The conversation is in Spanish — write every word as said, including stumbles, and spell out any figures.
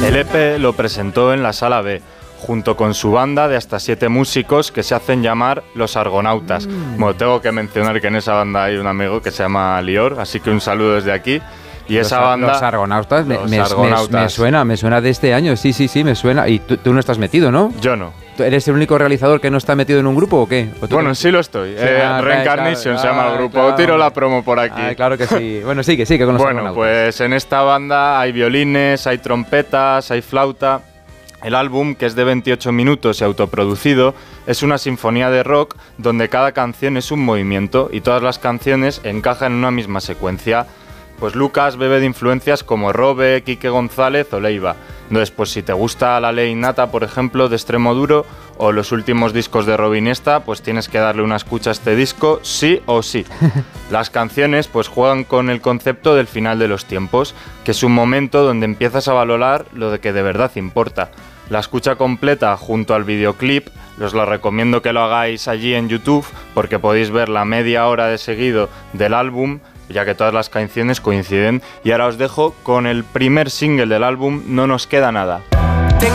El E P lo presentó en la Sala B, junto con su banda de hasta siete músicos que se hacen llamar Los Argonautas. Mm. Bueno, tengo que mencionar que en esa banda hay un amigo que se llama Lior, así que un saludo desde aquí. Y los, esa banda... Los Argonautas, los me, Argonautas. Me, me suena, me suena de este año, sí, sí, sí, me suena. Y tú, tú no estás metido, ¿no? Yo no. ¿Eres el único realizador que no está metido en un grupo o qué? ¿O bueno, sí lo estoy. Sí, eh, ah, Reincarnation claro, se llama el grupo. Claro. Tiro la promo por aquí. Ah, claro que sí. Bueno, sí, que sí, que con los Bueno, Argonautas. Pues en esta banda hay violines, hay trompetas, hay flauta. El álbum, que es de veintiocho minutos y autoproducido, es una sinfonía de rock donde cada canción es un movimiento y todas las canciones encajan en una misma secuencia. Pues Lucas bebe de influencias como Robe, Quique González o Leiva. Entonces, pues si te gusta La Ley Innata, por ejemplo, de Extremo Duro, o los últimos discos de Robin Esta, pues tienes que darle una escucha a este disco, sí o sí. Las canciones pues juegan con el concepto del final de los tiempos, que es un momento donde empiezas a valorar lo de que de verdad importa. La escucha completa junto al videoclip, os lo recomiendo que lo hagáis allí en YouTube, porque podéis ver la media hora de seguido del álbum, ya que todas las canciones coinciden. Y ahora os dejo con el primer single del álbum, No nos queda nada.